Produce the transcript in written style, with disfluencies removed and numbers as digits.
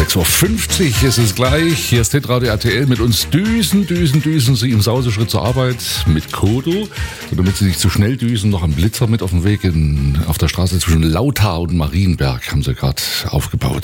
6.50 Uhr ist es gleich. Hier ist Hitradio RTL. Mit uns düsen Sie im Sauseschritt zur Arbeit mit Kodo. So, damit Sie nicht zu schnell düsen, noch einen Blitzer mit auf dem Weg auf der Straße zwischen Lauthar und Marienberg haben sie gerade aufgebaut.